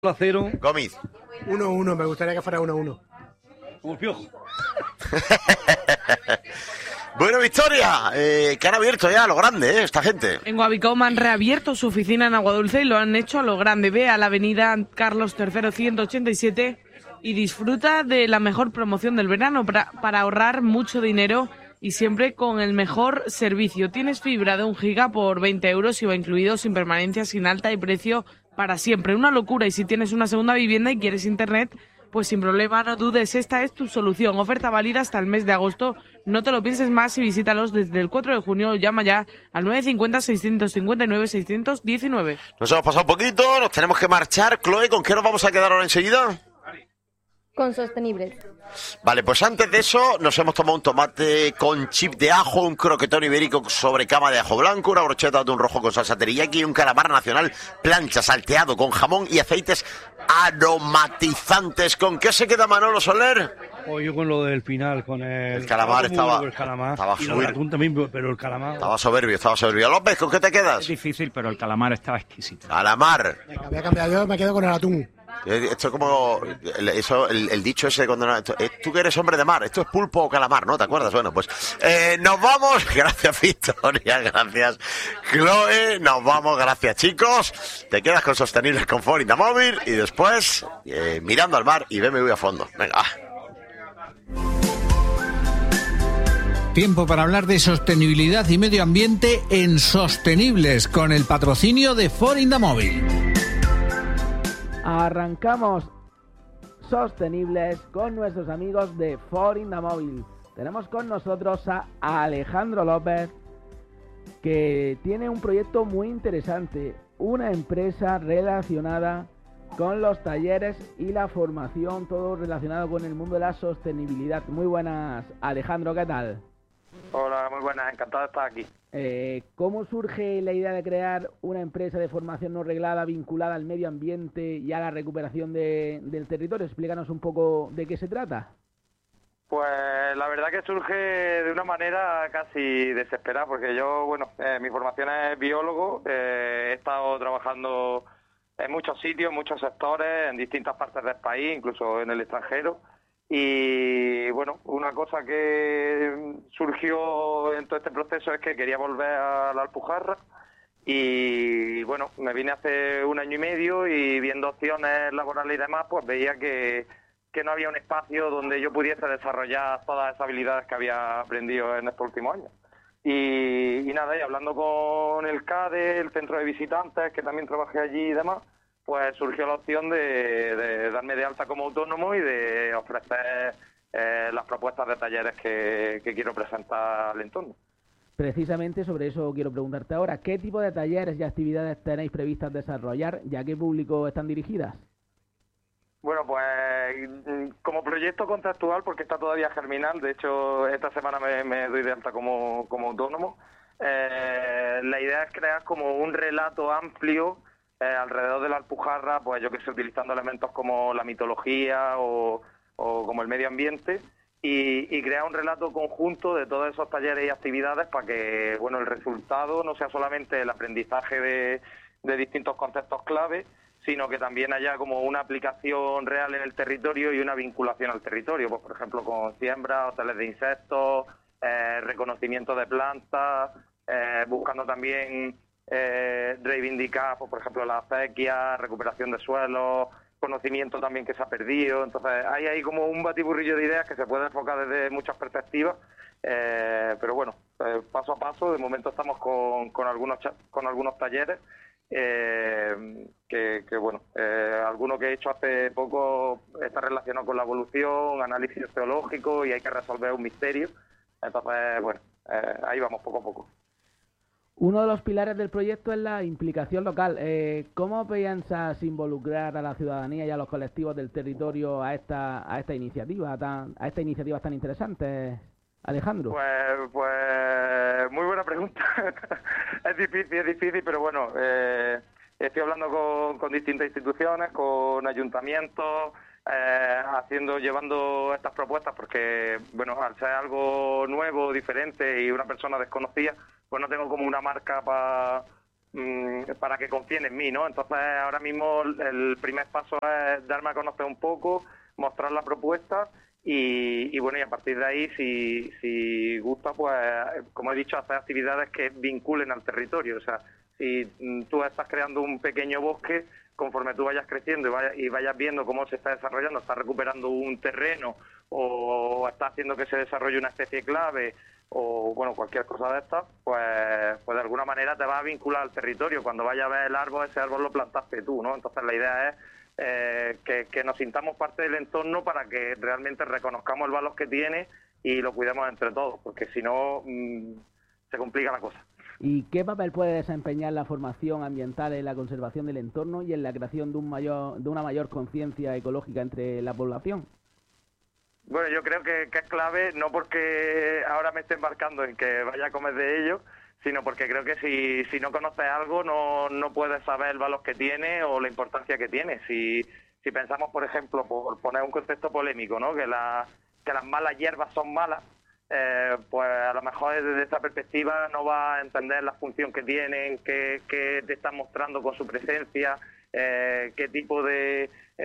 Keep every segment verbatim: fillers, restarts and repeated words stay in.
a cero. Gómez. uno uno, me gustaría que fuera uno uno. Como el Piojo. Bueno, Victoria, eh, que han abierto ya a lo grande, ¿eh? Esta gente. En Guabicoma han reabierto su oficina en Aguadulce y lo han hecho a lo grande. Ve a la avenida Carlos tercero ciento ochenta y siete y disfruta de la mejor promoción del verano para, para ahorrar mucho dinero y siempre con el mejor servicio. Tienes fibra de un giga por veinte euros y va incluido sin permanencia, sin alta y precio para siempre. Una locura. Y si tienes una segunda vivienda y quieres internet, pues sin problema, no dudes, esta es tu solución. Oferta válida hasta el mes de agosto. No te lo pienses más y visítalos desde el cuatro de junio. Llama ya al nueve cinco cero, seis cinco nueve, seis uno nueve. Nos hemos pasado un poquito, nos tenemos que marchar. Chloe, ¿con qué nos vamos a quedar ahora enseguida? Con sostenibles. Vale, pues antes de eso nos hemos tomado un tomate con chip de ajo, un croquetón ibérico sobre cama de ajo blanco, una brocheta de atún rojo con salsa teriyaki y un calamar nacional plancha salteado con jamón y aceites aromatizantes. ¿Con qué se queda Manolo Soler? O yo con lo del final, con el... El calamar estaba... El calamar. Estaba y lo del atún también, pero el calamar... Estaba soberbio, estaba soberbio. López, ¿con qué te quedas? Es difícil, pero el calamar estaba exquisito. Calamar. Venga, voy a cambiar yo, me quedo con el atún. Esto es como el, eso, el, el dicho ese cuando no, esto, tú que eres hombre de mar, esto es pulpo o calamar, ¿no? ¿Te acuerdas? Bueno, pues eh, nos vamos. Gracias, Victoria, gracias, Chloe, nos vamos, gracias, chicos. Te quedas con Sostenibles con Ford Móvil y después eh, mirando al mar y B M W a fondo. Venga. Tiempo para hablar de sostenibilidad y medio ambiente en Sostenibles con el patrocinio de Ford Móvil. Arrancamos Sostenibles con nuestros amigos de Ford Móvil. Tenemos con nosotros a Alejandro López, que tiene un proyecto muy interesante, una empresa relacionada con los talleres y la formación, todo relacionado con el mundo de la sostenibilidad. Muy buenas, Alejandro, ¿qué tal? Hola, muy buenas, encantado de estar aquí. Eh, ¿Cómo surge la idea de crear una empresa de formación no reglada vinculada al medio ambiente y a la recuperación de, del territorio? Explícanos un poco de qué se trata. Pues la verdad que surge de una manera casi desesperada, porque yo, bueno, eh, mi formación es biólogo, eh, he estado trabajando en muchos sitios, en muchos sectores, en distintas partes del país, incluso en el extranjero. Y bueno, una cosa que surgió en todo este proceso es que quería volver a la Alpujarra y bueno, me vine hace un año y medio y viendo opciones laborales y demás, pues veía que, que no había un espacio donde yo pudiese desarrollar todas esas habilidades que había aprendido en estos últimos años. Y, y nada, y hablando con el CADE, el centro de visitantes, que también trabajé allí y demás, pues surgió la opción de, de darme de alta como autónomo y de ofrecer eh, las propuestas de talleres que, que quiero presentar al entorno. Precisamente sobre eso quiero preguntarte ahora. ¿Qué tipo de talleres y actividades tenéis previstas desarrollar y a qué público están dirigidas? Bueno, pues como proyecto conceptual, porque está todavía germinal, de hecho esta semana me, me doy de alta como, como autónomo, eh, la idea es crear como un relato amplio Eh, alrededor de la Alpujarra, pues yo que sé, utilizando elementos como la mitología o, o como el medio ambiente y, y crear un relato conjunto de todos esos talleres y actividades para que, bueno, el resultado no sea solamente el aprendizaje de, de distintos conceptos clave, sino que también haya como una aplicación real en el territorio y una vinculación al territorio, pues por ejemplo con siembras, hoteles de insectos, eh, reconocimiento de plantas, eh, buscando también Eh, reivindicar, pues, por ejemplo, la acequia, recuperación de suelos, conocimiento también que se ha perdido. Entonces, hay ahí como un batiburrillo de ideas que se puede enfocar desde muchas perspectivas, eh, pero bueno, eh, paso a paso. De momento estamos con, con algunos con algunos talleres, eh, que, que, bueno, eh, alguno que he hecho hace poco está relacionado con la evolución, análisis geológico y hay que resolver un misterio. Entonces, bueno, eh, ahí vamos poco a poco. Uno de los pilares del proyecto es la implicación local. Eh, ¿Cómo piensas involucrar a la ciudadanía y a los colectivos del territorio a esta a esta iniciativa tan a esta iniciativa tan interesante, Alejandro? Pues, pues muy buena pregunta. Es difícil, es difícil, pero bueno, eh, estoy hablando con, con distintas instituciones, con ayuntamientos, eh, haciendo, llevando estas propuestas, porque bueno, al ser algo nuevo, diferente y una persona desconocida, pues no tengo como una marca para mmm, para que confíen en mí, ¿no? Entonces, ahora mismo el primer paso es darme a conocer un poco, mostrar la propuesta y, y bueno, y a partir de ahí, si, si gusta, pues, como he dicho, hacer actividades que vinculen al territorio. O sea, si tú estás creando un pequeño bosque, conforme tú vayas creciendo y vayas, y vayas viendo cómo se está desarrollando, estás recuperando un terreno o estás haciendo que se desarrolle una especie clave o, bueno, cualquier cosa de estas, pues, pues de alguna manera te va a vincular al territorio. Cuando vayas a ver el árbol, ese árbol lo plantaste tú, ¿no? Entonces la idea es eh, que, que nos sintamos parte del entorno para que realmente reconozcamos el valor que tiene y lo cuidemos entre todos, porque si no, mmm, se complica la cosa. ¿Y qué papel puede desempeñar la formación ambiental en la conservación del entorno y en la creación de un mayor, de una mayor conciencia ecológica entre la población? Bueno, yo creo que, que es clave, no porque ahora me esté embarcando en que vaya a comer de ello, sino porque creo que si, si no conoces algo no, no puedes saber el valor que tiene o la importancia que tiene. Si, si pensamos, por ejemplo, por poner un concepto polémico, ¿no? que, la, que las malas hierbas son malas, Eh, pues a lo mejor desde esa perspectiva no va a entender la función que tienen, qué, qué te están mostrando con su presencia, eh, qué tipo de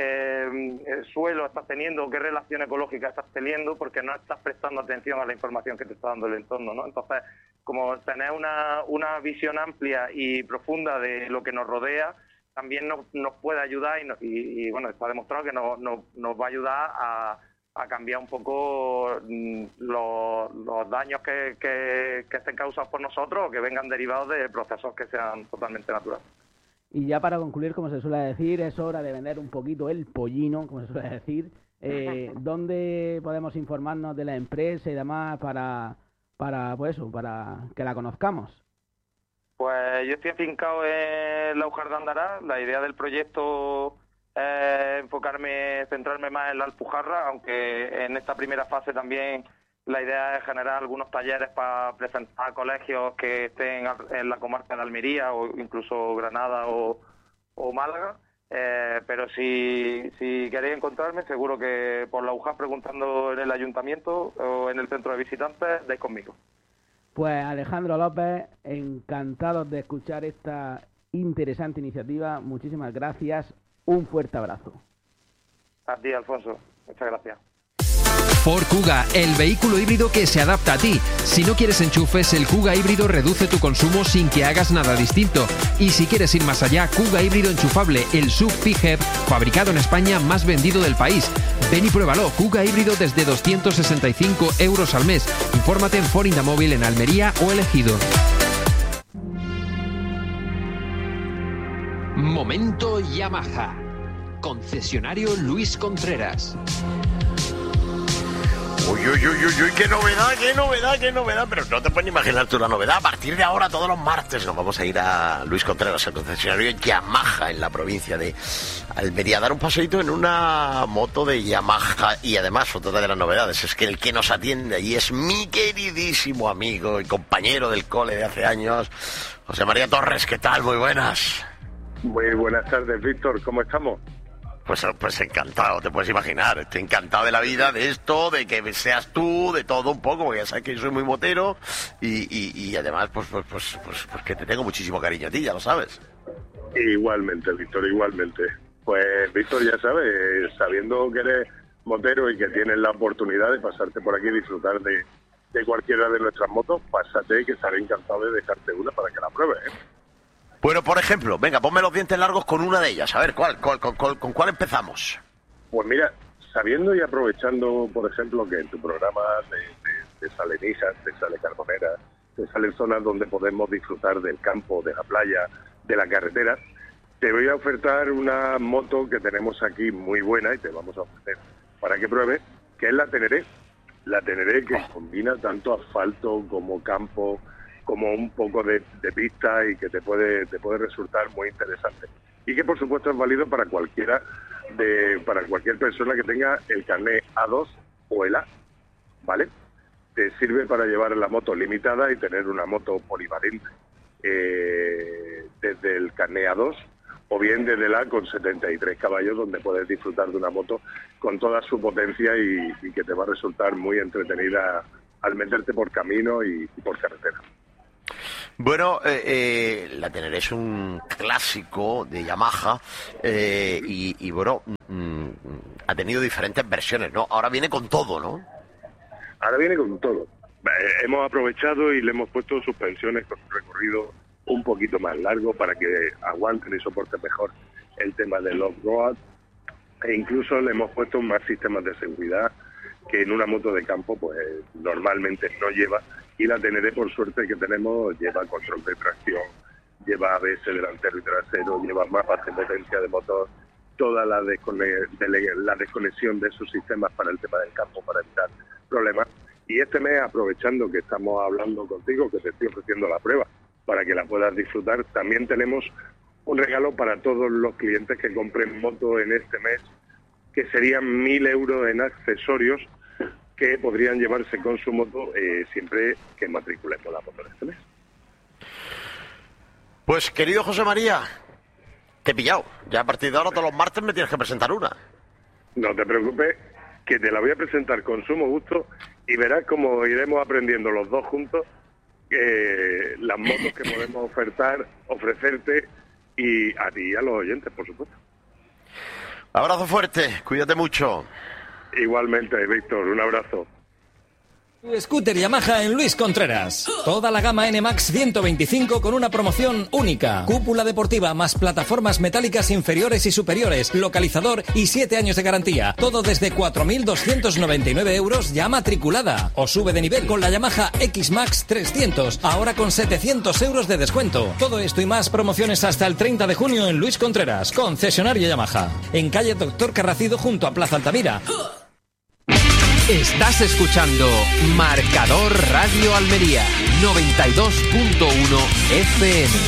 eh, suelo estás teniendo, qué relación ecológica estás teniendo, porque no estás prestando atención a la información que te está dando el entorno, ¿no? Entonces, como tener una, una visión amplia y profunda de lo que nos rodea, también nos, nos puede ayudar y, nos, y, y bueno, está demostrado que nos, nos, nos va a ayudar a a cambiar un poco los, los daños que, que, que estén causados por nosotros o que vengan derivados de procesos que sean totalmente naturales. Y ya para concluir, como se suele decir, es hora de vender un poquito el pollino, como se suele decir. Eh, ¿Dónde podemos informarnos de la empresa y demás para, para, pues eso, para que la conozcamos? Pues yo estoy afincado en la Ujar de Andará. La idea del proyecto Eh, enfocarme, centrarme más en la Alpujarra, aunque en esta primera fase también la idea es generar algunos talleres para presentar a colegios que estén en la comarca de Almería o incluso Granada o, o Málaga, eh, pero si, si queréis encontrarme, seguro que por la U J A preguntando en el ayuntamiento o en el centro de visitantes, dais conmigo. Pues Alejandro López, encantados de escuchar esta interesante iniciativa, muchísimas gracias. Un fuerte abrazo. A ti, Alfonso. Muchas gracias. Ford Kuga, el vehículo híbrido que se adapta a ti. Si no quieres enchufes, el Kuga híbrido reduce tu consumo sin que hagas nada distinto. Y si quieres ir más allá, Kuga híbrido enchufable, el S U V P H E V, fabricado en España, más vendido del país. Ven y pruébalo, Kuga híbrido desde doscientos sesenta y cinco euros al mes. Infórmate en Ford Indamóvil en Almería o El Ejido. Momento Yamaha. Concesionario Luis Contreras. Uy, uy, uy, uy, uy, qué novedad, qué novedad, qué novedad. Pero no te puedes ni imaginar tú la novedad. A partir de ahora, todos los martes, nos vamos a ir a Luis Contreras, el concesionario Yamaha en la provincia de Almería, a dar un paseíto en una moto de Yamaha. Y además, otra de las novedades es que el que nos atiende allí es mi queridísimo amigo y compañero del cole de hace años, José María Torres. ¿Qué tal? Muy buenas. Muy buenas tardes, Víctor. ¿Cómo estamos? Pues, pues encantado, te puedes imaginar. Estoy encantado de la vida, de esto, de que seas tú, de todo un poco, porque ya sabes que yo soy muy motero y, y, y además, pues, pues, pues, pues, pues que te tengo muchísimo cariño a ti, ya lo sabes. Igualmente, Víctor, igualmente. Pues, Víctor, ya sabes, sabiendo que eres motero y que tienes la oportunidad de pasarte por aquí y disfrutar de, de cualquiera de nuestras motos, pásate, que estaré encantado de dejarte una para que la pruebes, ¿eh? Bueno, por ejemplo, venga, ponme los dientes largos con una de ellas. A ver, ¿cuál, cuál, con, con, ¿con cuál empezamos? Pues mira, sabiendo y aprovechando, por ejemplo, que en tu programa de, de, de sale Níjar, te sale Carbonera, te salen zonas donde podemos disfrutar del campo, de la playa, de la carretera, te voy a ofertar una moto que tenemos aquí muy buena y te vamos a ofrecer para que pruebes, que es la Teneré. La Teneré que combina tanto asfalto como campo, como un poco de, de pista y que te puede te puede resultar muy interesante. Y que por supuesto es válido para cualquiera de para cualquier persona que tenga el carnet A dos o el A, ¿vale? Te sirve para llevar la moto limitada y tener una moto polivalente eh, desde el carnet A dos o bien desde el A con setenta y tres caballos, donde puedes disfrutar de una moto con toda su potencia y, y que te va a resultar muy entretenida al meterte por camino y, y por carretera. Bueno, eh, eh, la Teneré es un clásico de Yamaha eh, y, y bueno, mm, ha tenido diferentes versiones, ¿no? Ahora viene con todo, ¿no? Ahora viene con todo. Eh, hemos aprovechado y le hemos puesto suspensiones con un recorrido un poquito más largo para que aguanten y soporten mejor el tema del off-road, e incluso le hemos puesto más sistemas de seguridad que en una moto de campo pues normalmente no lleva, y la Teneré, por suerte que tenemos, lleva control de tracción, lleva A B S delantero y trasero, lleva mapas de potencia de motor, toda la, descone- de la desconexión de esos sistemas para el tema del campo, para evitar problemas. Y este mes, aprovechando que estamos hablando contigo, que te estoy ofreciendo la prueba para que la puedas disfrutar, también tenemos un regalo para todos los clientes que compren moto en este mes, que serían mil euros en accesorios que podrían llevarse con su moto eh, siempre que matriculemos la moto en este mes. Pues, querido José María, te he pillado. Ya a partir de ahora, todos los martes me tienes que presentar una. No te preocupes, que te la voy a presentar con sumo gusto y verás cómo iremos aprendiendo los dos juntos eh, las motos que podemos ofertar, ofrecerte y a ti y a los oyentes, por supuesto. Abrazo fuerte, cuídate mucho. Igualmente, Víctor, un abrazo. Tu scooter Yamaha en Luis Contreras. Toda la gama N Max ciento veinticinco con una promoción única. Cúpula deportiva más plataformas metálicas inferiores y superiores, localizador y siete años de garantía. Todo desde cuatro mil doscientos noventa y nueve euros ya matriculada. O sube de nivel con la Yamaha X Max trescientos, ahora con setecientos euros de descuento. Todo esto y más promociones hasta el treinta de junio en Luis Contreras, concesionario Yamaha. En calle Doctor Carracido junto a Plaza Altamira. Estás escuchando Marcador Radio Almería noventa y dos punto uno F M.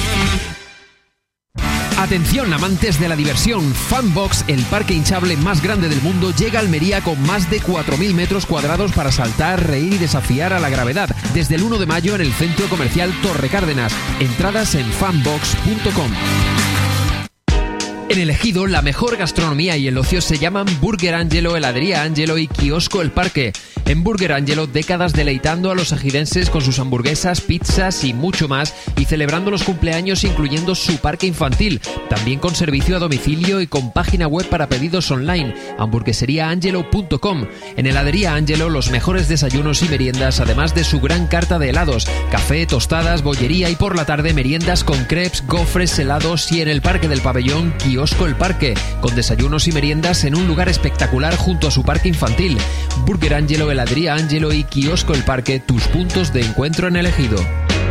Atención, amantes de la diversión. Funbox, el parque hinchable más grande del mundo, llega a Almería con más de cuatro mil metros cuadrados para saltar, reír y desafiar a la gravedad. Desde el uno de mayo en el Centro Comercial Torre Cárdenas. Entradas en funbox punto com. En el Ejido, la mejor gastronomía y el ocio se llaman Burger Angelo, Heladería Angelo y Kiosco El Parque. En Burger Angelo, décadas deleitando a los ejidenses con sus hamburguesas, pizzas y mucho más, y celebrando los cumpleaños incluyendo su parque infantil, también con servicio a domicilio y con página web para pedidos online, hamburguesería angelo punto com. En Heladería Angelo, los mejores desayunos y meriendas, además de su gran carta de helados, café, tostadas, bollería y por la tarde meriendas con crepes, gofres, helados, y en el Parque del Pabellón, Kiosco El Parque, con desayunos y meriendas en un lugar espectacular junto a su parque infantil. Burger Angelo, Heladería Angelo y Kiosco El Parque, tus puntos de encuentro en el Ejido.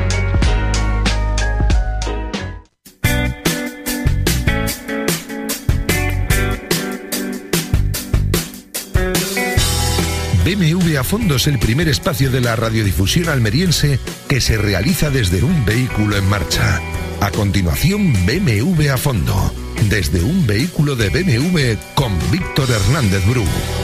B M W a Fondo es el primer espacio de la radiodifusión almeriense que se realiza desde un vehículo en marcha. A continuación, B M W a Fondo, desde un vehículo de B M W con Víctor Hernández Bru.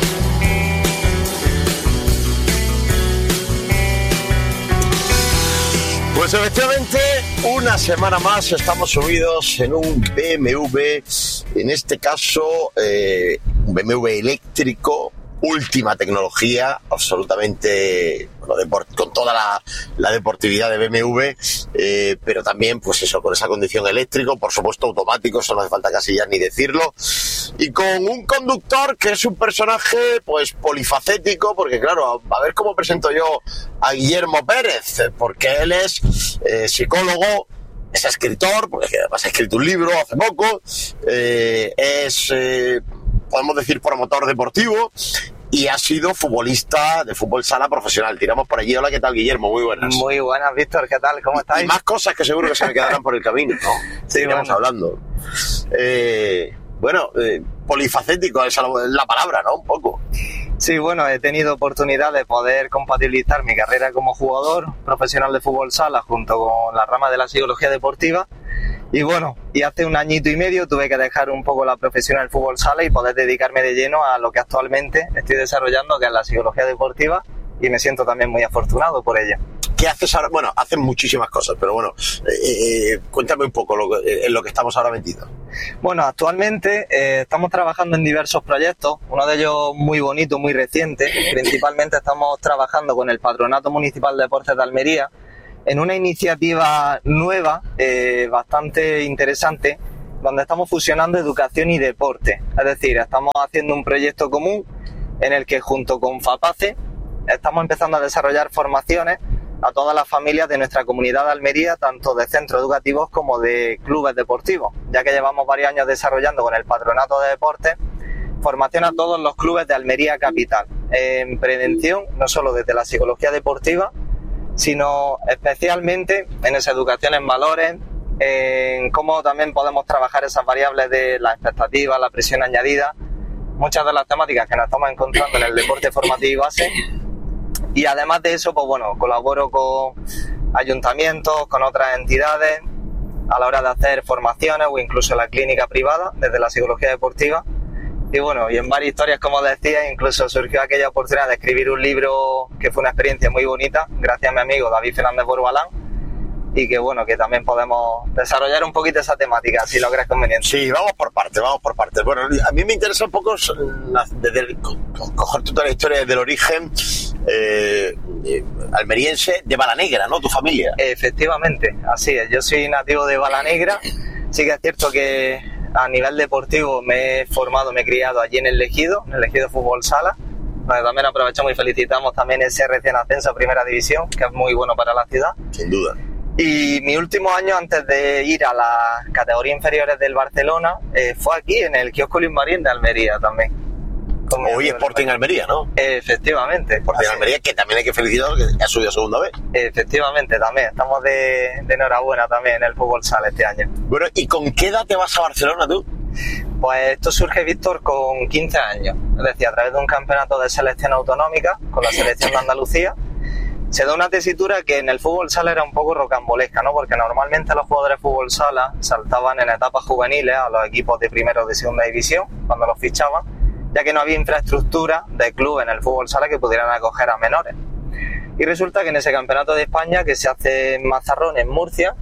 Pues efectivamente, una semana más estamos subidos en un B M W, en este caso eh, un B M W eléctrico, última tecnología, absolutamente bueno, deport- con toda la, la deportividad de B M W, eh, pero también, pues eso, con esa condición eléctrico, por supuesto automático, eso no hace falta casi ya ni decirlo, y con un conductor que es un personaje, pues, polifacético, porque claro, a ver cómo presento yo a Guillermo Pérez, porque él es eh, psicólogo, es escritor, porque además ha escrito un libro hace poco, eh, es... Eh, podemos decir promotor deportivo, y ha sido futbolista de fútbol sala profesional. Tiramos por allí. Hola, ¿qué tal, Guillermo? Muy buenas. Muy buenas, Víctor, ¿qué tal? ¿Cómo estáis? Y más cosas que seguro que se me quedarán por el camino, ¿no? Sí, Seguiremos bueno. hablando. Eh, bueno, eh, polifacético es la palabra, ¿no? Un poco. Sí, bueno, he tenido oportunidad de poder compatibilizar mi carrera como jugador profesional de fútbol sala junto con la rama de la psicología deportiva. Y bueno, y hace un añito y medio tuve que dejar un poco la profesión del fútbol sala y poder dedicarme de lleno a lo que actualmente estoy desarrollando, que es la psicología deportiva, y me siento también muy afortunado por ello. ¿Qué haces ahora? Bueno, haces muchísimas cosas, pero bueno, eh, eh, cuéntame un poco lo que, eh, en lo que estamos ahora metidos. Bueno, actualmente eh, estamos trabajando en diversos proyectos, uno de ellos muy bonito, muy reciente. Principalmente estamos trabajando con el Patronato Municipal de Deportes de Almería, en una iniciativa nueva, eh, bastante interesante, donde estamos fusionando educación y deporte. Es decir, estamos haciendo un proyecto común en el que junto con FAPACE estamos empezando a desarrollar formaciones a todas las familias de nuestra comunidad de Almería, tanto de centros educativos como de clubes deportivos, ya que llevamos varios años desarrollando con el Patronato de Deportes formación a todos los clubes de Almería Capital, en prevención, no solo desde la psicología deportiva, sino especialmente en esa educación en valores, en cómo también podemos trabajar esas variables de la expectativa, la presión añadida, muchas de las temáticas que nos estamos encontrando en el deporte formativo y base. Y además de eso, pues bueno, colaboro con ayuntamientos, con otras entidades a la hora de hacer formaciones o incluso la clínica privada desde la psicología deportiva. Y bueno, y en varias historias, como decía, incluso surgió aquella oportunidad de escribir un libro que fue una experiencia muy bonita, gracias a mi amigo David Fernández Borbalán, y que bueno, que también podemos desarrollar un poquito esa temática, si lo crees conveniente. Sí, vamos por partes, vamos por partes. Bueno, a mí me interesa un poco desde el, co- coger toda la historia desde el origen eh, eh, almeriense de Balanegra, ¿no? Tu familia. Efectivamente, así es. Yo soy nativo de Balanegra. Sí que es cierto que a nivel deportivo me he formado, me he criado allí en el Ejido, en el Ejido Fútbol Sala, donde también aprovechamos y felicitamos también ese recién ascenso a Primera División, que es muy bueno para la ciudad. Sin duda. Y mi último año antes de ir a las categorías inferiores del Barcelona eh, fue aquí en el Kiosco Luis Marín de Almería también. Hoy Sporting Almería, ¿no? Efectivamente. Sporting Almería, que también hay que felicitar que ha subido segunda vez. Efectivamente, también. Estamos de, de enhorabuena también en el fútbol sala este año. Bueno, ¿y con qué edad te vas a Barcelona tú? Pues esto surge, Víctor, con quince años. Es decir, a través de un campeonato de selección autonómica con la selección de Andalucía. Se da una tesitura que en el fútbol sala era un poco rocambolesca, ¿no? Porque normalmente los jugadores de fútbol sala saltaban en etapas juveniles a los equipos de primera o de segunda división cuando los fichaban, ya que no había infraestructura de club en el fútbol sala que pudieran acoger a menores. Y resulta que en ese campeonato de España, que se hace en Mazarrón, en Murcia,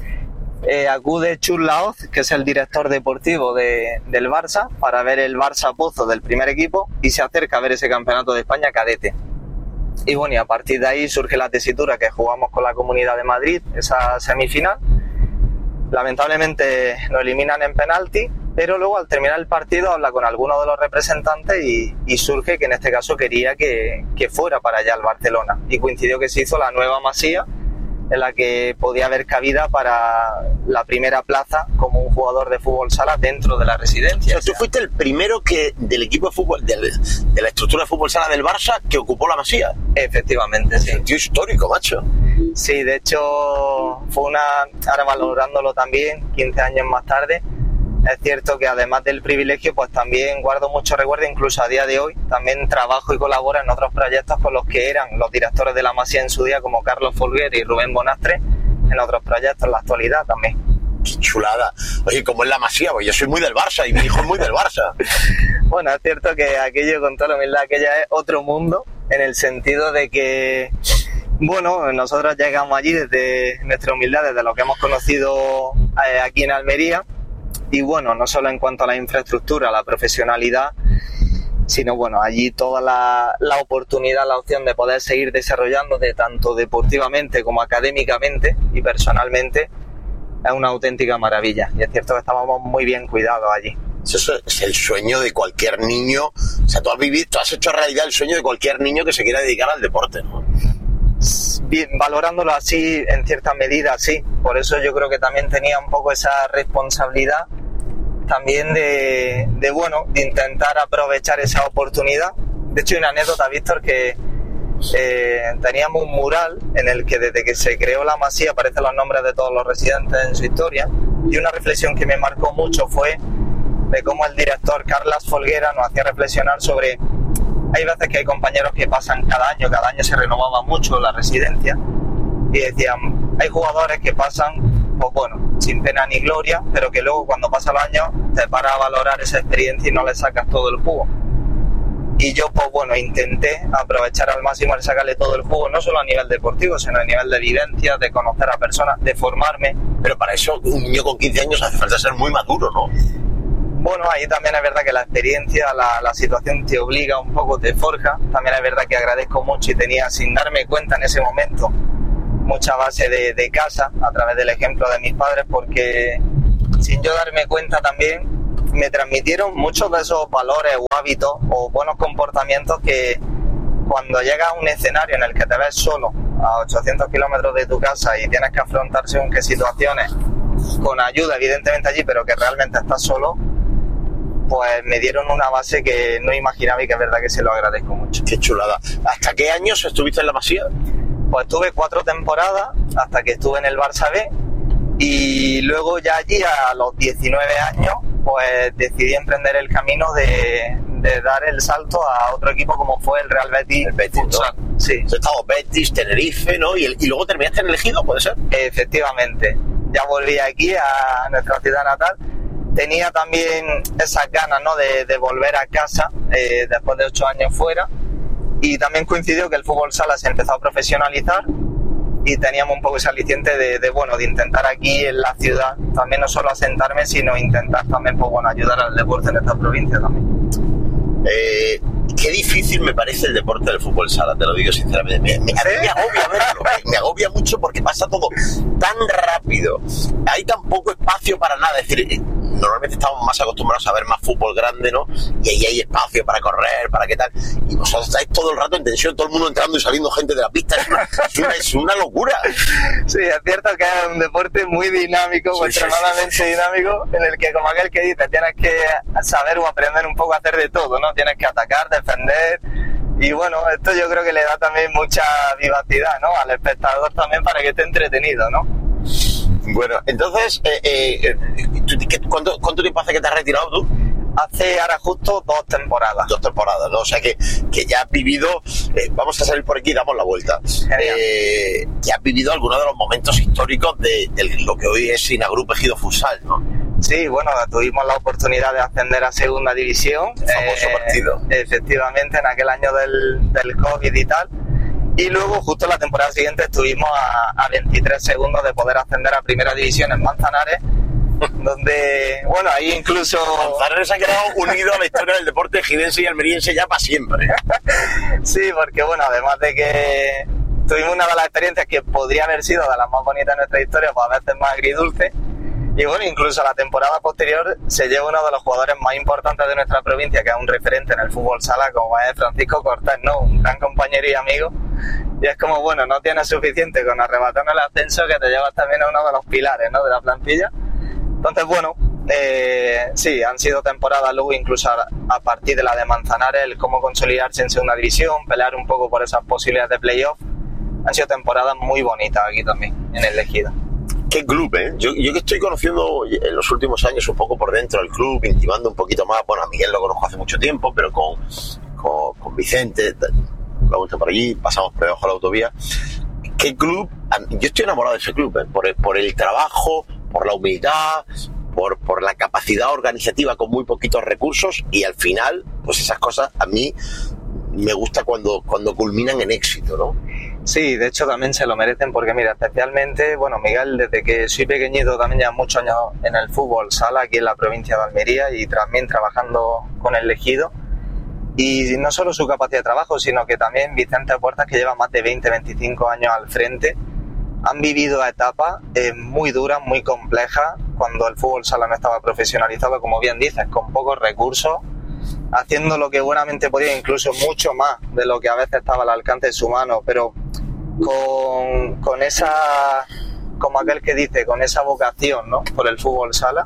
eh, acude Chus Laoz, que es el director deportivo de, del Barça, para ver el Barça Pozo del primer equipo, y se acerca a ver ese campeonato de España cadete. Y bueno, y a partir de ahí surge la tesitura que jugamos con la Comunidad de Madrid, esa semifinal. Lamentablemente nos eliminan en penalti, pero luego al terminar el partido habla con alguno de los representantes y, y surge que en este caso quería que, que fuera para allá al Barcelona. Y coincidió que se hizo la nueva Masía, en la que podía haber cabida para la primera plaza como un jugador de fútbol sala dentro de la residencia. O sea, tú fuiste el primero que del equipo de fútbol, de, de la estructura de fútbol sala del Barça, que ocupó la Masía. Efectivamente, sí. Un tío histórico, macho. Sí, de hecho fue una, ahora valorándolo también, quince años más tarde, es cierto que además del privilegio, pues también guardo mucho recuerdo, incluso a día de hoy, también trabajo y colaboro en otros proyectos con los que eran los directores de la Masía en su día, como Carlos Folguer y Rubén Bonastre, en otros proyectos en la actualidad también. Qué chulada. Oye, ¿cómo es la Masía? Pues yo soy muy del Barça y mi hijo es muy del Barça. Bueno, es cierto que aquello, con toda la humildad, aquello es otro mundo, en el sentido de que, bueno, nosotros llegamos allí desde nuestra humildad, desde lo que hemos conocido eh, aquí en Almería. Y bueno, no solo en cuanto a la infraestructura, la profesionalidad, sino bueno, allí toda la, la oportunidad, la opción de poder seguir desarrollándote tanto deportivamente como académicamente y personalmente es una auténtica maravilla. Y es cierto que estábamos muy bien cuidados allí. Eso es el sueño de cualquier niño. O sea, tú has vivido, tú has hecho realidad el sueño de cualquier niño que se quiera dedicar al deporte, ¿no? Bien, valorándolo así, en cierta medida, sí. Por eso yo creo que también tenía un poco esa responsabilidad también de, de bueno, de intentar aprovechar esa oportunidad. De hecho, hay una anécdota, Víctor, que eh, teníamos un mural en el que desde que se creó la Masía aparecen los nombres de todos los residentes en su historia, y una reflexión que me marcó mucho fue de cómo el director Carlos Folguera nos hacía reflexionar sobre... Hay veces que hay compañeros que pasan cada año, cada año se renovaba mucho la residencia, y decían, hay jugadores que pasan, pues bueno, sin pena ni gloria, pero que luego cuando pasa el año te paras a valorar esa experiencia y no le sacas todo el jugo. Y yo, pues bueno, intenté aprovechar al máximo el sacarle todo el jugo, no solo a nivel deportivo, sino a nivel de vivencia, de conocer a personas, de formarme. Pero para eso un niño con quince años hace falta ser muy maduro, ¿no? Bueno, ahí también es verdad que la experiencia, la, la situación te obliga un poco, te forja. También es verdad que agradezco mucho y tenía, sin darme cuenta en ese momento, mucha base de, de casa, a través del ejemplo de mis padres, porque sin yo darme cuenta también me transmitieron muchos de esos valores o hábitos o buenos comportamientos que cuando llegas a un escenario en el que te ves solo a ochocientos kilómetros de tu casa y tienes que afrontar según qué situaciones, con ayuda evidentemente allí, pero que realmente estás solo, pues me dieron una base que no imaginaba y que es verdad que se lo agradezco mucho. Qué chulada. ¿Hasta qué años estuviste en la Masía? Pues estuve cuatro temporadas hasta que estuve en el Barça B, y luego ya allí a los diecinueve años pues decidí emprender el camino de, de dar el salto a otro equipo como fue el Real Betis. El Betis, Futsal. ¿no? Sí. Has estado Betis, Tenerife, ¿no? Y, el, y luego terminaste en el Ejido, ¿puede ser? Efectivamente. Ya volví aquí a nuestra ciudad natal. Tenía también esas ganas, ¿no?, de, de volver a casa eh, después de ocho años fuera, y también coincidió que el fútbol sala se empezó a profesionalizar y teníamos un poco ese aliciente de, de, bueno, de intentar aquí en la ciudad también no solo asentarme, sino intentar también, pues, bueno, ayudar al deporte en esta provincia también. Eh, qué difícil me parece el deporte del fútbol sala, te lo digo sinceramente. Me, me, a mí me agobia verlo, me, me agobia mucho porque pasa todo tan rápido. Hay tan poco espacio para nada. Es decir, normalmente estamos más acostumbrados a ver más fútbol grande, ¿no? Y ahí hay espacio para correr, para qué tal. Y vosotros estáis todo el rato en tensión, todo el mundo entrando y saliendo gente de la pista. Es una, es una, es una locura. Sí, es cierto que es un deporte muy dinámico, sí, extremadamente sí, sí, sí. dinámico, en el que, como aquel que dice, tienes que saber o aprender un poco a hacer de todo, ¿no? Tienes que atacar, defender. Y bueno, esto yo creo que le da también mucha vivacidad, ¿no?, al espectador también, para que esté entretenido, ¿no? Bueno, entonces, eh, eh, ¿cuánto, ¿cuánto tiempo hace que te has retirado tú? Hace ahora justo dos temporadas. Dos temporadas, ¿no? O sea que, que ya has vivido, eh, vamos a salir por aquí y damos la vuelta. Eh, ya has vivido algunos de los momentos históricos de, de lo que hoy es Sinagrup Ejido Futsal, ¿no? Sí, bueno, tuvimos la oportunidad de ascender a segunda división. El famoso eh, partido. Efectivamente, en aquel año del, del COVID y tal. Y luego, justo la temporada siguiente, estuvimos a, a veintitrés segundos de poder ascender a primera división en Manzanares, donde, bueno, ahí incluso... Manzanares ha quedado unido a la historia del deporte ejidense y almeriense ya para siempre. Sí, porque, bueno, además de que tuvimos una de las experiencias que podría haber sido de las más bonitas de nuestra historia, pues a veces más agridulce. Y bueno, incluso la temporada posterior se lleva uno de los jugadores más importantes de nuestra provincia, que es un referente en el fútbol sala, como es Francisco Cortés, ¿no? Un gran compañero y amigo. Y es como, bueno, no tienes suficiente con arrebatarnos el ascenso, que te llevas también a uno de los pilares, ¿no?, de la plantilla. Entonces, bueno, eh, sí, han sido temporadas luego, incluso a, a partir de la de Manzanares, el cómo consolidarse en segunda división, pelear un poco por esas posibilidades de playoff. Han sido temporadas muy bonitas aquí también, en el Ejido. Qué club, ¿eh? Yo, yo que estoy conociendo en los últimos años un poco por dentro el club, intimando un poquito más. Bueno, a Miguel lo conozco hace mucho tiempo, pero con, con, con Vicente, lo he visto por allí, pasamos por debajo de la autovía. Qué club, yo estoy enamorado de ese club, ¿eh? por, el, por el trabajo, por la humildad, por, por la capacidad organizativa con muy poquitos recursos, y al final, pues esas cosas a mí me gusta cuando, cuando culminan en éxito, ¿no? Sí, de hecho también se lo merecen, porque mira, especialmente, bueno, Miguel, desde que soy pequeñito también ya muchos años en el fútbol sala aquí en la provincia de Almería, y también trabajando con el Ejido. Y no solo su capacidad de trabajo, sino que también Vicente Puertas, que lleva más de veinte, veinticinco años al frente, han vivido etapas eh, muy duras, muy complejas, cuando el fútbol sala no estaba profesionalizado, como bien dices, con pocos recursos, haciendo lo que buenamente podía, incluso mucho más de lo que a veces estaba al alcance de su mano, pero con, con esa, como aquel que dice, con esa vocación, ¿no?, por el fútbol sala.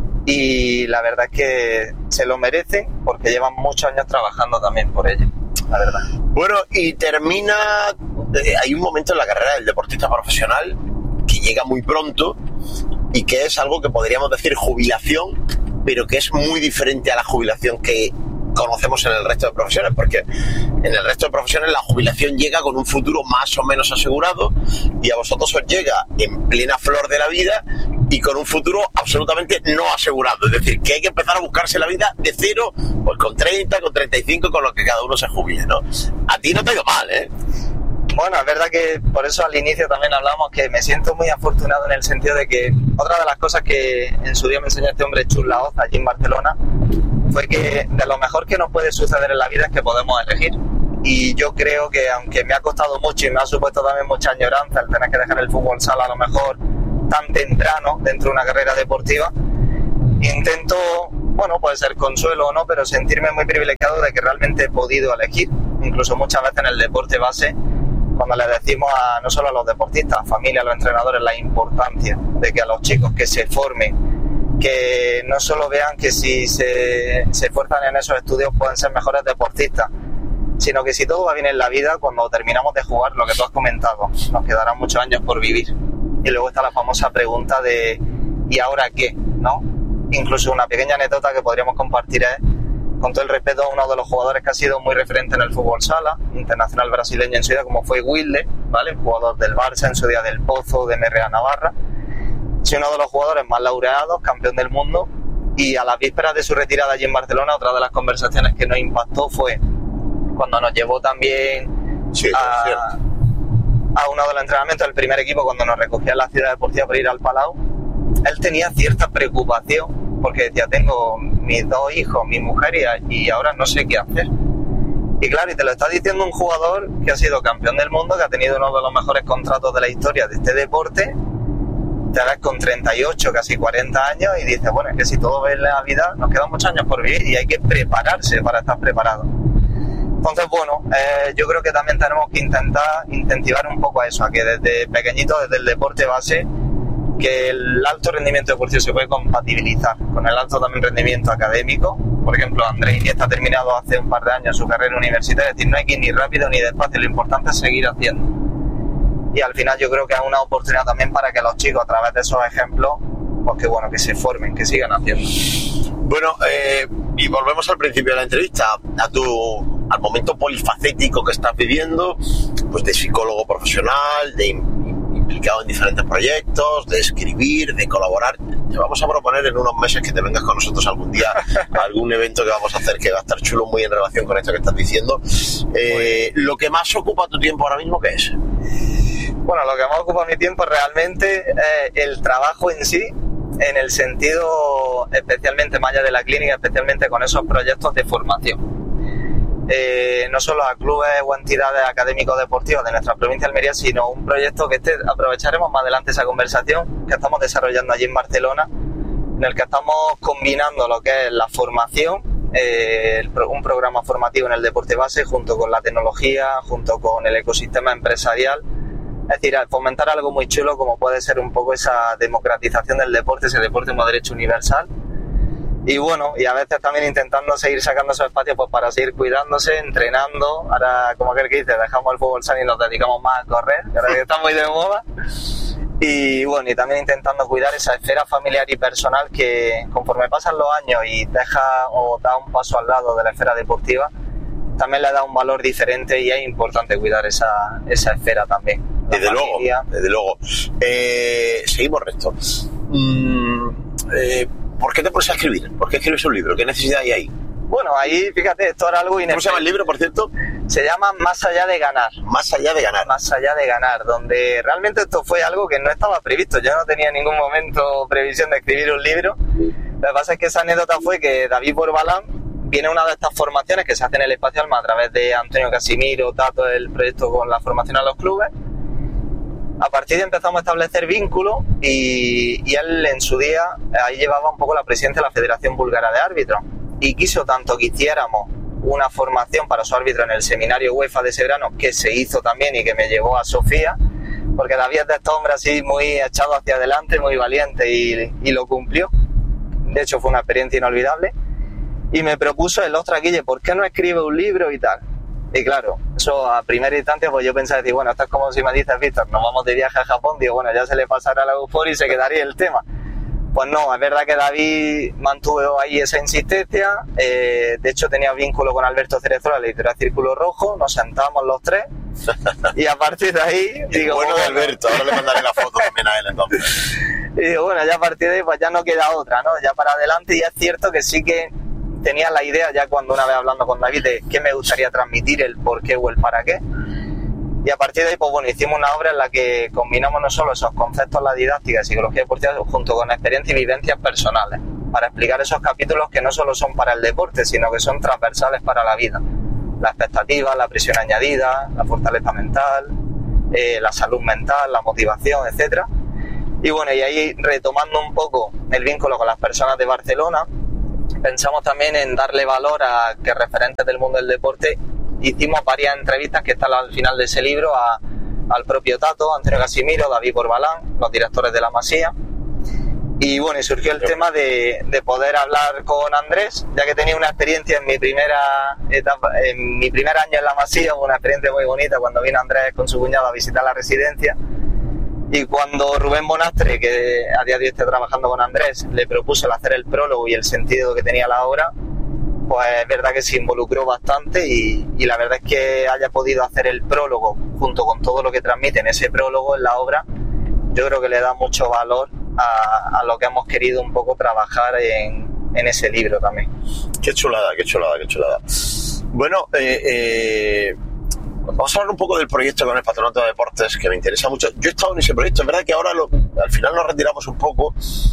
Y la verdad es que se lo merecen, porque llevan muchos años trabajando también por ello, la verdad. Bueno, y termina, eh, hay un momento en la carrera del deportista profesional que llega muy pronto y que es algo que podríamos decir jubilación, pero que es muy diferente a la jubilación que conocemos en el resto de profesiones, porque en el resto de profesiones la jubilación llega con un futuro más o menos asegurado, y a vosotros os llega en plena flor de la vida y con un futuro absolutamente no asegurado. Es decir, que hay que empezar a buscarse la vida de cero, pues con treinta, con treinta y cinco, con lo que cada uno se jubile, ¿no? A ti no te ha ido mal, ¿eh? Bueno, es verdad que por eso al inicio también hablamos que me siento muy afortunado, en el sentido de que otra de las cosas que en su día me enseñó este hombre, Chus Laoz, allí en Barcelona, fue que de lo mejor que nos puede suceder en la vida es que podemos elegir. y yo creo que aunque me ha costado mucho y me ha supuesto también mucha añoranza el tener que dejar el fútbol sala a lo mejor tan temprano dentro de una carrera deportiva, intento, bueno, puede ser consuelo o no, pero sentirme muy privilegiado de que realmente he podido elegir, incluso muchas veces en el deporte base, cuando le decimos a, no solo a los deportistas, a familia, a los entrenadores, la importancia de que a los chicos que se formen, que no solo vean que si se, se esfuerzan en esos estudios pueden ser mejores deportistas, sino que si todo va bien en la vida, cuando terminamos de jugar, lo que tú has comentado, nos quedarán muchos años por vivir. Y luego está la famosa pregunta de ¿y ahora qué? ¿No? Incluso una pequeña anécdota que podríamos compartir es, con todo el respeto, a uno de los jugadores que ha sido muy referente en el fútbol sala, internacional brasileño en su día, como fue Wilde, ¿vale? El jugador del Barça, en su día del Pozo, de M R A Navarra. Es uno de los jugadores más laureados, campeón del mundo, y a las vísperas de su retirada allí en Barcelona, otra de las conversaciones que nos impactó fue cuando nos llevó también sí, a, a uno de los entrenamientos del primer equipo, cuando nos recogía en la ciudad deportiva para ir al Palau. Él tenía cierta preocupación porque decía, tengo mis dos hijos, mi mujer y, y ahora no sé qué hacer. Y claro, y te lo está diciendo un jugador que ha sido campeón del mundo, que ha tenido uno de los mejores contratos de la historia de este deporte. Te ves con treinta y ocho, casi cuarenta años y dices, bueno, es que si todo va en la vida, nos quedan muchos años por vivir y hay que prepararse para estar preparado. Entonces, bueno, eh, yo creo que también tenemos que intentar incentivar un poco a eso, a que desde pequeñito, desde el deporte base, que el alto rendimiento deportivo se puede compatibilizar con el alto también rendimiento académico. Por ejemplo, Andrés Iniesta ha terminado hace un par de años su carrera universitaria, es decir, no hay que ir ni rápido ni despacio, lo importante es seguir haciendo. Y al final yo creo que es una oportunidad también para que los chicos, a través de esos ejemplos, pues que bueno, que se formen, que sigan haciendo. Bueno, eh, y volvemos al principio de la entrevista, a tu, al momento polifacético que estás viviendo, pues de psicólogo profesional, de implicado en diferentes proyectos, de escribir, de colaborar. Te vamos a proponer en unos meses que te vengas con nosotros algún día a algún evento que vamos a hacer que va a estar chulo, muy en relación con esto que estás diciendo. Eh, lo que más ocupa tu tiempo ahora mismo, ¿qué es? Bueno, lo que más ocupa mi tiempo realmente es el trabajo en sí, en el sentido, especialmente más allá de la clínica, especialmente con esos proyectos de formación. Eh, no solo a clubes o entidades académicos deportivos de nuestra provincia de Almería, sino un proyecto que este, aprovecharemos más adelante esa conversación que estamos desarrollando allí en Barcelona, en el que estamos combinando lo que es la formación, eh, el, un programa formativo en el deporte base junto con la tecnología, junto con el ecosistema empresarial. Es decir, fomentar algo muy chulo como puede ser un poco esa democratización del deporte, ese deporte como derecho universal. Y bueno, y a veces también intentando seguir sacando esos espacios pues para seguir cuidándose, entrenando. Ahora, como aquel que dice, dejamos el fútbol sano y nos dedicamos más a correr, que ahora que está muy de moda. Y bueno, y también intentando cuidar esa esfera familiar y personal que conforme pasan los años y deja o da un paso al lado de la esfera deportiva, también le da un valor diferente y es importante cuidar esa, esa esfera también. Desde luego, desde luego. Eh, seguimos recto. Mm, eh, ¿Por qué te pones a escribir? ¿Por qué escribes un libro? ¿Qué necesidad hay ahí? Bueno, ahí, fíjate, esto era algo inesperado. ¿Cómo se llama el libro, por cierto? Se llama Más allá de ganar. Más allá de ganar. Más allá de ganar, donde realmente esto fue algo que no estaba previsto. Yo no tenía en ningún momento previsión de escribir un libro. Lo que pasa es que esa anécdota fue que David Borbalán viene a una de estas formaciones que se hace en el Espacio Alma a través de Antonio Casimiro, Tato, el proyecto con la formación a los clubes. A partir de ahí empezamos a establecer vínculos y, y él en su día ahí llevaba un poco la presidencia de la Federación Búlgara de Árbitros y quiso tanto que hiciéramos una formación para su árbitro en el seminario UEFA de ese verano, que se hizo también y que me llevó a Sofía, porque David es de este hombre así muy echado hacia adelante, muy valiente y, y lo cumplió. De hecho fue una experiencia inolvidable y me propuso el ostras, Guille, ¿por qué no escribe un libro y tal? Y claro, eso a primera instancia pues yo pensaba decir, bueno, esto es como si me dices, Víctor, nos vamos de viaje a Japón, digo, bueno, ya se le pasará la euforia y se quedaría el tema. Pues no, es verdad que David mantuvo ahí esa insistencia, eh, de hecho tenía vínculo con Alberto Cerezuela, la editorial Círculo Rojo, nos sentábamos los tres y a partir de ahí... digo, bueno de Alberto, ahora le mandaré la foto también a él entonces. Y digo, bueno, ya a partir de ahí pues ya no queda otra, ¿no? Ya para adelante, y es cierto que sí que tenía la idea ya cuando una vez hablando con David de qué me gustaría transmitir, el por qué o el para qué. Y a partir de ahí, pues bueno, hicimos una obra en la que combinamos no solo esos conceptos, la didáctica y psicología deportiva, junto con experiencias y vivencias personales, para explicar esos capítulos que no solo son para el deporte, sino que son transversales para la vida. la expectativa, la presión añadida, la fortaleza mental, eh, la salud mental, la motivación, etcétera. Y bueno, y ahí retomando un poco el vínculo con las personas de Barcelona, pensamos también en darle valor a que referentes del mundo del deporte. Hicimos varias entrevistas que están al final de ese libro a, al propio Tato, Antonio Casimiro, David Borbalán, los directores de la Masía. Y bueno, y surgió el tema de, de poder hablar con Andrés, ya que tenía una experiencia en mi primera etapa, en mi primer año en la Masía, una experiencia muy bonita cuando vino Andrés con su cuñado a visitar la residencia. Y cuando Rubén Bonastre, que a día de hoy está trabajando con Andrés, le propuso el hacer el prólogo y el sentido que tenía la obra, pues es verdad que se involucró bastante y, y la verdad es que haya podido hacer el prólogo junto con todo lo que transmite en ese prólogo en la obra, yo creo que le da mucho valor a, a lo que hemos querido un poco trabajar en, en ese libro también. Qué chulada, qué chulada, qué chulada. Bueno, eh, eh, vamos a hablar un poco del proyecto con el Patronato de Deportes, que me interesa mucho. Yo he estado en ese proyecto, es verdad que ahora lo, al final nos retiramos un poco,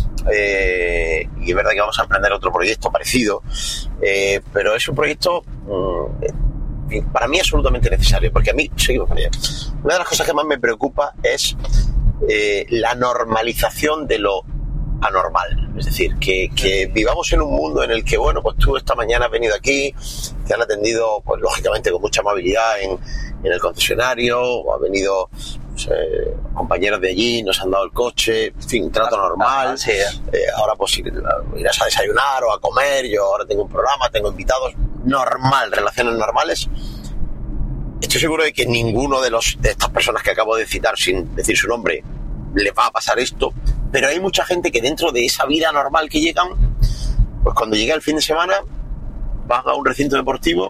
eh, y es verdad que vamos a emprender otro proyecto parecido, eh, pero es un proyecto eh, para mí absolutamente necesario, porque a mí, seguimos con ella, una de las cosas que más me preocupa es eh, la normalización de lo anormal, es decir, que, que vivamos en un mundo en el que, bueno, pues tú esta mañana has venido aquí, te han atendido, pues lógicamente con mucha amabilidad en, en el concesionario, o ha venido pues, eh, compañeros de allí, nos han dado el coche, en fin, trato normal, sí, eh. Eh, ahora pues irás a desayunar o a comer, yo ahora tengo un programa, tengo invitados, normal, relaciones normales. Estoy seguro de que ninguno de, los, de estas personas que acabo de citar, sin decir su nombre, les va a pasar esto, pero hay mucha gente que dentro de esa vida normal que llegan, pues cuando llega el fin de semana van a un recinto deportivo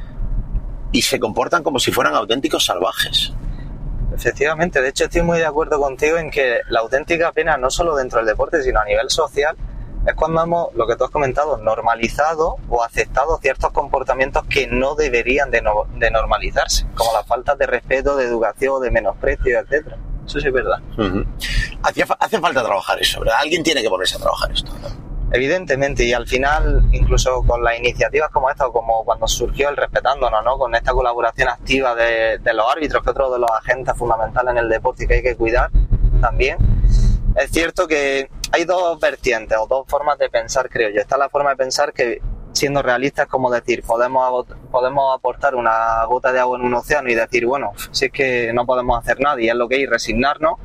y se comportan como si fueran auténticos salvajes. Efectivamente, de hecho estoy muy de acuerdo contigo en que la auténtica pena, no solo dentro del deporte, sino a nivel social, es cuando hemos, lo que tú has comentado, normalizado o aceptado ciertos comportamientos que no deberían de, no, de normalizarse, como la falta de respeto, de educación, de menosprecio, etcétera. Eso sí es verdad. Uh-huh. Hacía, hace falta trabajar eso, ¿verdad? Alguien tiene que ponerse a trabajar esto, ¿no? Evidentemente, y al final, incluso con las iniciativas como esta, o como cuando surgió el Respetándonos, ¿no? Con esta colaboración activa de, de los árbitros, que es otro de los agentes fundamentales en el deporte y que hay que cuidar también, es cierto que hay dos vertientes o dos formas de pensar, creo yo. Está la forma de pensar que, siendo realistas, es como decir, podemos, podemos aportar una gota de agua en un océano y decir, bueno, si es que no podemos hacer nada y es lo que hay, resignarnos,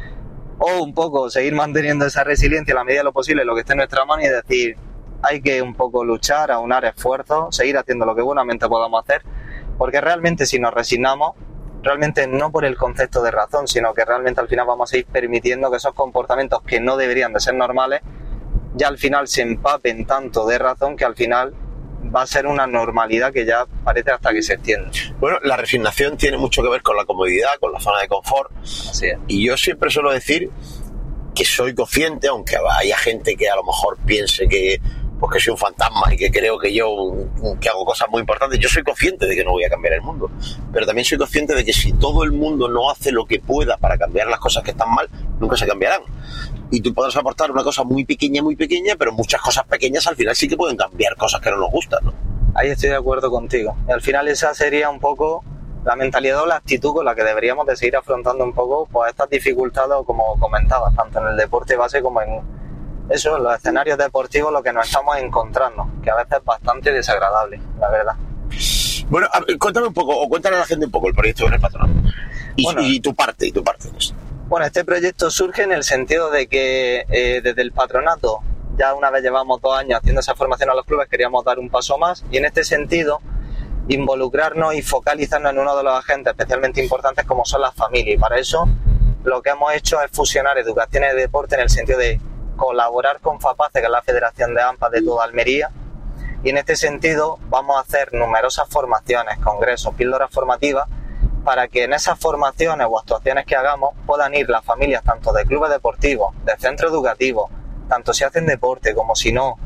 o un poco seguir manteniendo esa resiliencia a la medida de lo posible, lo que esté en nuestra mano, y decir, hay que un poco luchar, aunar esfuerzos, seguir haciendo lo que buenamente podamos hacer, porque realmente si nos resignamos, realmente no por el concepto de razón, sino que realmente al final vamos a ir permitiendo que esos comportamientos que no deberían de ser normales ya al final se empapen tanto de razón que al final va a ser una normalidad que ya parece hasta que se extiende. Bueno, la resignación tiene mucho que ver con la comodidad, con la zona de confort. Así es. Y yo siempre suelo decir que soy consciente, aunque haya gente que a lo mejor piense que, pues que soy un fantasma y que creo que yo que hago cosas muy importantes, yo soy consciente de que no voy a cambiar el mundo, pero también soy consciente de que si todo el mundo no hace lo que pueda para cambiar las cosas que están mal, nunca se cambiarán. Y tú podrás aportar una cosa muy pequeña, muy pequeña, pero muchas cosas pequeñas al final sí que pueden cambiar cosas que no nos gustan, ¿no? Ahí estoy de acuerdo contigo. Y al final esa sería un poco la mentalidad o la actitud con la que deberíamos de seguir afrontando un poco pues estas dificultades, como comentabas, tanto en el deporte base como en eso, en los escenarios deportivos, lo que nos estamos encontrando, que a veces es bastante desagradable, la verdad. Bueno, a ver, cuéntame un poco, o cuéntale a la gente un poco el proyecto con el Patronato. Y, bueno, y tu parte, y tu parte de esto. Bueno, este proyecto surge en el sentido de que eh, desde el Patronato, ya una vez llevamos dos años haciendo esa formación a los clubes, queríamos dar un paso más, y en este sentido involucrarnos y focalizarnos en uno de los agentes especialmente importantes como son las familias, y para eso lo que hemos hecho es fusionar educación y deporte en el sentido de colaborar con FAPACE, que es la Federación de AMPA de toda Almería, y en este sentido vamos a hacer numerosas formaciones, congresos, píldoras formativas, para que en esas formaciones o actuaciones que hagamos puedan ir las familias tanto de clubes deportivos, de centros educativos, tanto si hacen deporte como si no.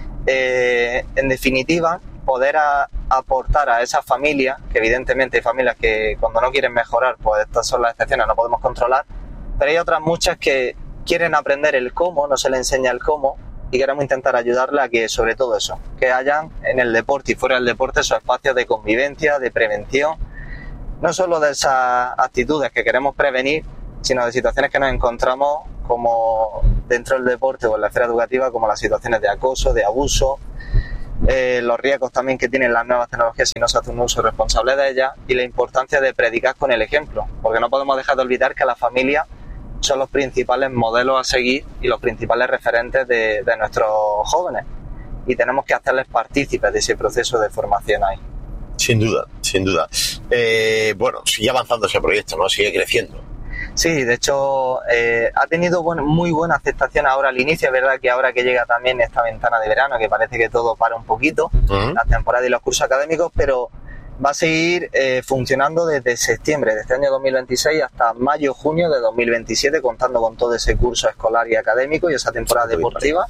Eh, en definitiva, poder a, aportar a esas familias, que evidentemente hay familias que cuando no quieren mejorar, pues estas son las excepciones, no podemos controlar, pero hay otras muchas que quieren aprender el cómo, no se les enseña el cómo, y queremos intentar ayudarle a que, sobre todo eso, que hayan en el deporte y fuera del deporte esos espacios de convivencia, de prevención, no solo de esas actitudes que queremos prevenir, sino de situaciones que nos encontramos como dentro del deporte o en la esfera educativa, como las situaciones de acoso, de abuso, eh, los riesgos también que tienen las nuevas tecnologías si no se hace un uso responsable de ellas, y la importancia de predicar con el ejemplo, porque no podemos dejar de olvidar que la familia son los principales modelos a seguir y los principales referentes de, de nuestros jóvenes, y tenemos que hacerles partícipes de ese proceso de formación ahí. Sin duda, sin duda. Eh, bueno, sigue avanzando ese proyecto, ¿no? Sigue creciendo. Sí, de hecho eh, ha tenido buen, muy buena aceptación ahora al inicio. Es verdad que ahora que llega también esta ventana de verano, que parece que todo para un poquito, uh-huh. la temporada y los cursos académicos, pero va a seguir eh, funcionando desde septiembre de este año dos mil veintiséis hasta mayo-junio de dos mil veintisiete, contando con todo ese curso escolar y académico y esa temporada deportiva.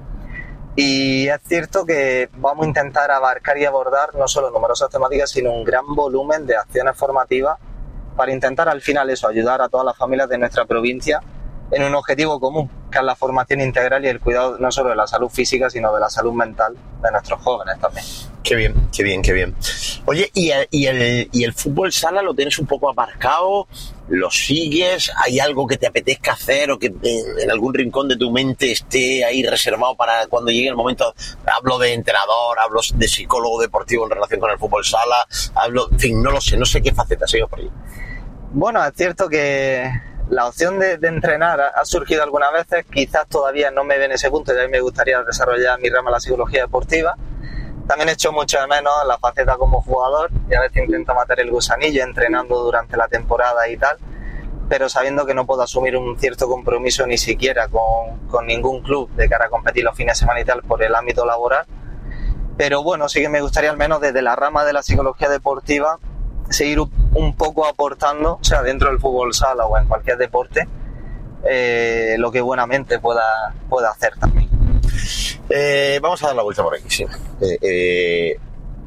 Y es cierto que vamos a intentar abarcar y abordar no solo numerosas temáticas, sino un gran volumen de acciones formativas para intentar al final eso, ayudar a todas las familias de nuestra provincia en un objetivo común, que es la formación integral y el cuidado no solo de la salud física, sino de la salud mental de nuestros jóvenes también. Qué bien, qué bien, qué bien. Oye, ¿y el, y el, y el fútbol sala lo tienes un poco aparcado? ¿Lo sigues? ¿Hay algo que te apetezca hacer o que en, en algún rincón de tu mente esté ahí reservado para cuando llegue el momento? Hablo de entrenador, hablo de psicólogo deportivo en relación con el fútbol sala, hablo, en fin, no lo sé, no sé qué faceta sigo por ahí. Bueno, es cierto que la opción de, de entrenar ha surgido algunas veces, quizás todavía no me ve en ese punto, y a mí me gustaría desarrollar mi rama en la psicología deportiva. También he hecho mucho de menos la faceta como jugador y a veces intento matar el gusanillo entrenando durante la temporada y tal, pero sabiendo que no puedo asumir un cierto compromiso ni siquiera con, con ningún club de cara a competir los fines de semana y tal por el ámbito laboral. Pero bueno, sí que me gustaría al menos desde la rama de la psicología deportiva seguir un poco aportando, o sea, dentro del fútbol sala o en cualquier deporte, eh, lo que buenamente pueda, pueda hacer también. Eh, vamos a dar la vuelta por aquí, sí. Eh, eh...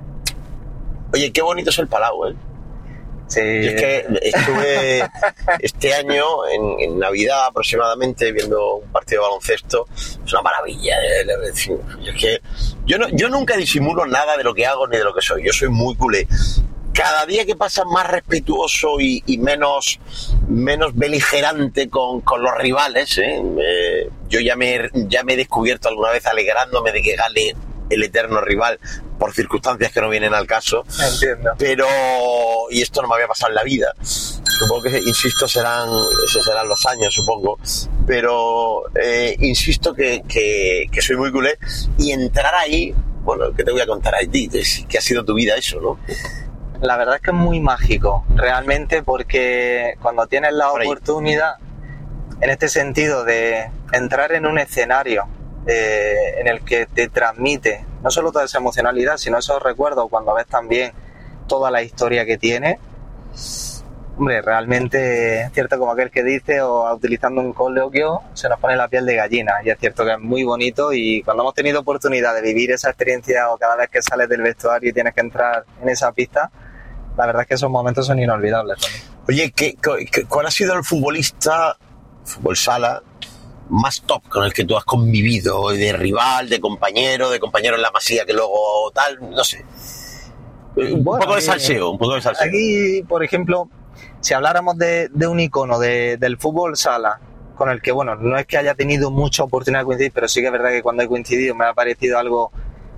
Oye, qué bonito es el Palau, ¿eh? Sí. Yo es que estuve este año, en, en Navidad aproximadamente, viendo un partido de baloncesto. Es una maravilla. ¿eh? Yo, es que yo, no, yo nunca disimulo nada de lo que hago ni de lo que soy. Yo soy muy culé. Cada día que pasa más respetuoso y, y menos, menos beligerante con, con los rivales, ¿eh? Eh, yo ya me, ya me he descubierto alguna vez alegrándome de que gane el eterno rival por circunstancias que no vienen al caso. Entiendo. Pero, y esto no me había pasado en la vida. Supongo que, insisto, serán, esos serán los años, supongo. Pero, eh, insisto que, que, que soy muy culé. Y entrar ahí, bueno, ¿qué te voy a contar a ti? Que ha sido tu vida eso, ¿no? La verdad es que es muy mágico, realmente, porque cuando tienes la oportunidad, en este sentido, de entrar en un escenario eh, en el que te transmite no solo toda esa emocionalidad, sino esos recuerdos, cuando ves también toda la historia que tiene, hombre, realmente es cierto como aquel que dice, o utilizando un coloquio, se nos pone la piel de gallina, y es cierto que es muy bonito, y cuando hemos tenido oportunidad de vivir esa experiencia, o cada vez que sales del vestuario y tienes que entrar en esa pista, la verdad es que esos momentos son inolvidables también. Oye, ¿qué, qué, ¿cuál ha sido el futbolista, fútbol sala, más top con el que tú has convivido? De rival, de compañero, de compañero en la masía que luego tal, no sé. Un Bueno, poco de eh, salseo, un poco de salseo. Aquí, por ejemplo, si habláramos de, de un icono de, del fútbol sala, con el que, bueno, no es que haya tenido mucha oportunidad de coincidir, pero sí que es verdad que cuando he coincidido me ha parecido algo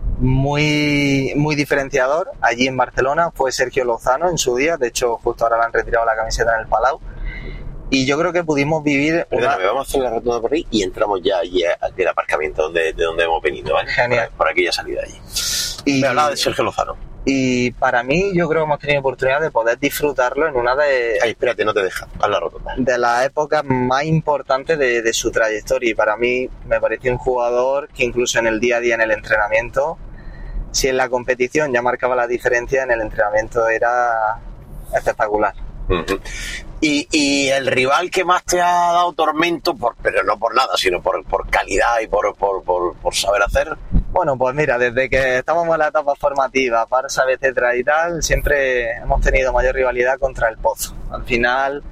muy muy diferenciador allí en Barcelona, fue Sergio Lozano en su día. De hecho, justo ahora le han retirado la camiseta en el Palau, y yo creo que pudimos vivir una... Perdóname, vamos a hacer la rotonda por ahí y entramos ya allí del aparcamiento donde, de donde hemos venido, ¿vale? Genial. Por, por aquella salida allí. Y me hablaba de Sergio Lozano. Y para mí, yo creo que hemos tenido oportunidad de poder disfrutarlo en una de... Ay, espérate, no te deja, haz la rotonda. De las épocas más importantes de, de su trayectoria, y para mí me pareció un jugador que incluso en el día a día, en el entrenamiento, si en la competición ya marcaba la diferencia, en el entrenamiento era espectacular. Uh-huh. Y, y el rival que más te ha dado tormento, por, pero no por nada, sino por, por calidad y por, por, por, por saber hacer. Bueno, pues mira, desde que estábamos en la etapa formativa, Barça, etcétera y tal, siempre hemos tenido mayor rivalidad contra el Pozo. Al final,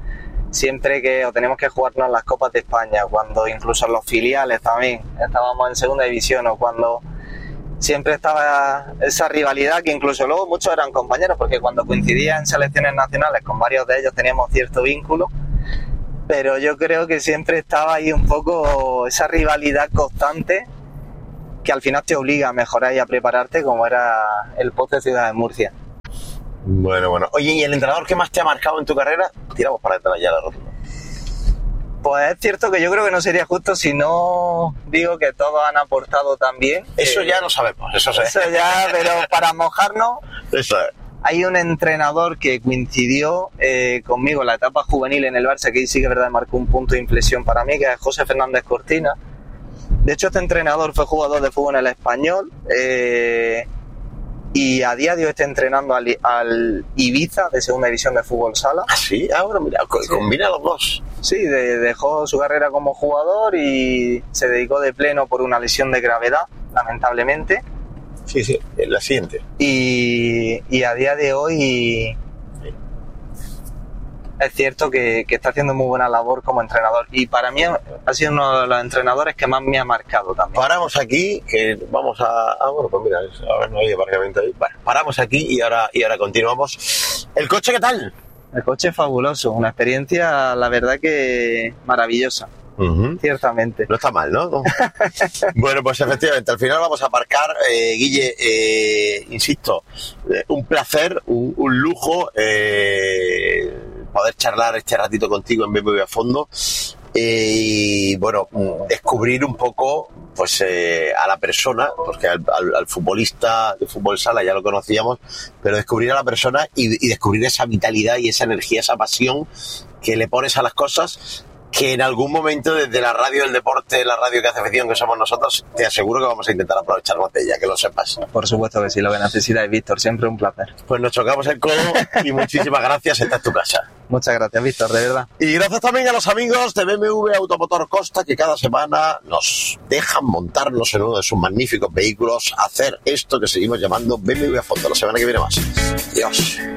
siempre que o tenemos que jugarnos las Copas de España, cuando incluso en los filiales también estábamos en segunda división, o cuando siempre estaba esa rivalidad, que incluso luego muchos eran compañeros, porque cuando coincidía en selecciones nacionales con varios de ellos teníamos cierto vínculo, pero yo creo que siempre estaba ahí un poco esa rivalidad constante que al final te obliga a mejorar y a prepararte, como era el Pozo de Ciudad de Murcia. Bueno, bueno. Oye, ¿y el entrenador que más te ha marcado en tu carrera? Tiramos para detrás ya la rotunda. Pues es cierto que yo creo que no sería justo si no digo que todos han aportado también. Eso ya lo sabemos, eso sé. Eso ya, pero para mojarnos, eso es. Hay un entrenador que coincidió eh, conmigo en la etapa juvenil en el Barça, que ahí sí que es verdad marcó un punto de inflexión para mí, que es José Fernández Cortina. De hecho, este entrenador fue jugador de fútbol en el Español, eh, y a día de hoy está entrenando al, al Ibiza de segunda división de fútbol sala. ¿Ah, sí? Ahora mira, sí. Combina los dos. Sí, de, dejó su carrera como jugador y se dedicó de pleno por una lesión de gravedad, lamentablemente. Sí, sí, la siguiente. Y, y a día de hoy es cierto que, que está haciendo muy buena labor como entrenador, y para mí ha sido uno de los entrenadores que más me ha marcado también. Paramos aquí, que vamos a... Ah, bueno, pues mira, ahora no hay aparcamiento ahí. Bueno, paramos aquí y ahora, y ahora continuamos. ¿El coche qué tal? El coche es fabuloso, una experiencia, la verdad que maravillosa. Uh-huh. Ciertamente. No está mal, ¿no? Bueno, pues efectivamente, al final vamos a aparcar. eh, Guille, eh, insisto, eh, un placer, un, un lujo eh, poder charlar este ratito contigo en B M W a fondo, eh, y bueno, descubrir un poco pues eh, a la persona, porque al, al, al futbolista de fútbol sala ya lo conocíamos, pero descubrir a la persona y, y descubrir esa vitalidad y esa energía, esa pasión que le pones a las cosas, que en algún momento desde la radio del deporte, la radio que hace afición, que somos nosotros, te aseguro que vamos a intentar aprovecharnos de ella, que lo sepas. Por supuesto que sí, lo que necesitas, Víctor, siempre un placer. Pues nos chocamos el codo y muchísimas gracias, esta es tu casa. Muchas gracias, Víctor, de verdad. Y gracias también a los amigos de B M W Automotor Costa, que cada semana nos dejan montarnos en uno de sus magníficos vehículos, hacer esto que seguimos llamando B M W a fondo. La semana que viene más. Adiós.